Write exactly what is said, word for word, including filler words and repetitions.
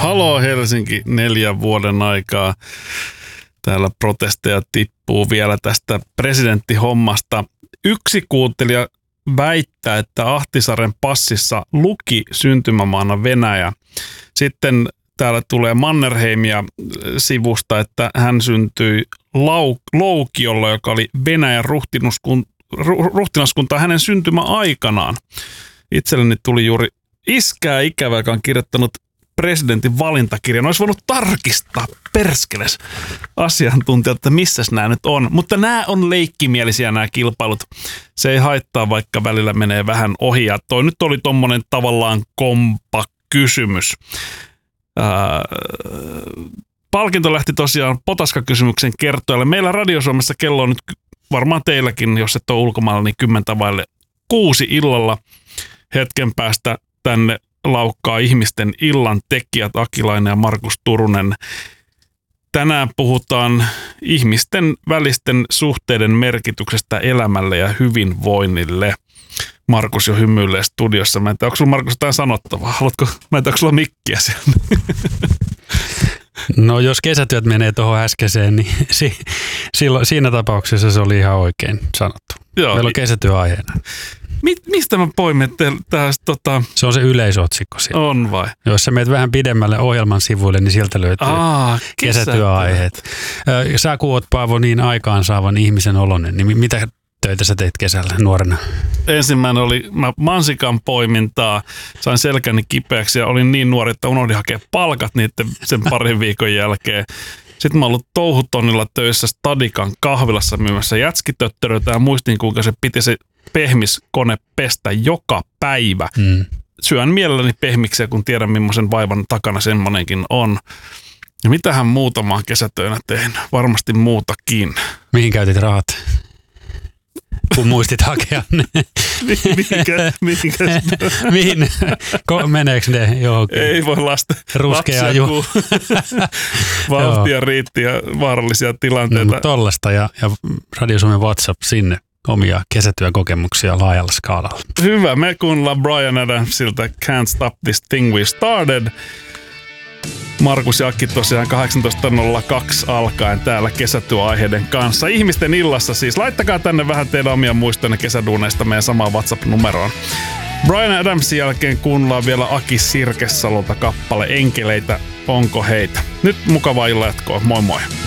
Halo Helsinki, neljän vuoden aikaa. Täällä protesteja tippuu vielä tästä presidenttihommasta. Yksi kuuntelija väittää, että Ahtisaaren passissa luki syntymämaana Venäjä. Sitten täällä tulee Mannerheimia sivusta, että hän syntyi Lau- Loukiolla, joka oli Venäjän ruhtinaskunta hänen syntymäaikanaan. Itselleni tuli juuri iskää ikävä, joka on kirjoittanut presidentin valintakirjan. Olisi voinut tarkistaa, perskeles, asiantuntijat, että missäs nämä nyt on. Mutta nämä on leikkimielisiä nämä kilpailut. Se ei haittaa, vaikka välillä menee vähän ohi. Ja toi nyt oli tommonen tavallaan kompa kysymys. Ää, palkinto lähti tosiaan Potaska-kysymyksen kertojalle. Meillä Radio Suomessa kello on nyt varmaan teilläkin, jos et ole ulkomailla, niin kymmentä vaille kuusi illalla. Hetken päästä tänne laukkaa ihmisten illan tekijät Akilainen ja Markus Turunen. Tänään puhutaan ihmisten välisten suhteiden merkityksestä elämälle ja hyvinvoinnille. Markus jo hymyilee studiossa. Mä en tiedä, onko sulla Markus jotain sanottavaa? Haluatko, mä en tiedä, onko sulla mikkiä siellä? No jos kesätyöt menee tuohon äskeiseen, niin si, silloin, siinä tapauksessa se oli ihan oikein sanottu. Joo. Meillä on kesätyöaiheena. Mi- mistä mä poimin tästä? Tota... Se on se yleisotsikko siinä. On vai? Jos sä menet vähän pidemmälle ohjelman sivuille, niin sieltä löytyy Aa, kesätyöaiheet. Sä kun oot, Paavo, niin aikaansaavan ihmisen oloinen, niin mitä töitä sä teit kesällä nuorena? Ensimmäinen oli mä mansikan poimintaa, sain selkäni kipeäksi ja olin niin nuori, että unohdin hakea palkat niiden sen parin viikon jälkeen. Sitten mä oon ollut touhutonnilla töissä Stadikan kahvilassa myymässä jätskitöttöröitä ja muistin, kuinka se piti se pehmiskone pestä joka päivä. Mm. Syön mielelläni pehmiksiä, kun tiedän, millaisen vaivan takana semmonenkin on. Ja mitähän muutamaa kesätöinä tein? Varmasti muutakin. Mihin käytit rahat? Kun muistit hakea ne. Mihinkä? Mihinkä? Mihin? Meneekö ne johonkin? Ei voi lasta. Ruskea ju. Vauhtia riitti ja vaarallisia tilanteita. No, tollasta ja, ja Radio Suomen WhatsApp sinne omia kesätyökokemuksia laajalla skaalalla. Hyvä, me kuunnellaan Bryan Adamsilta Can't Stop This Thing We Started. Markus ja Akki tosiaan kahdeksantoista nolla kaksi alkaen täällä kesätyöaiheiden kanssa. Ihmisten illassa siis. Laittakaa tänne vähän teidän omia muistoja kesäduuneista meidän samaan WhatsApp-numeroon. Bryan Adamsin jälkeen kuunnellaan vielä Aki Sirkesalolta kappale Enkeleitä, onko heitä. Nyt mukavaa illan jatkoa. Moi moi.